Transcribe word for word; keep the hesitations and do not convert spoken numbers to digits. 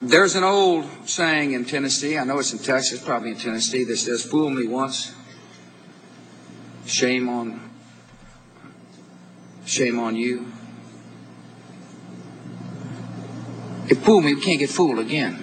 There's an old saying in Tennessee, I know it's in Texas, probably in Tennessee, that says, fool me once, shame on, shame on you. If fool me, we can't get fooled again.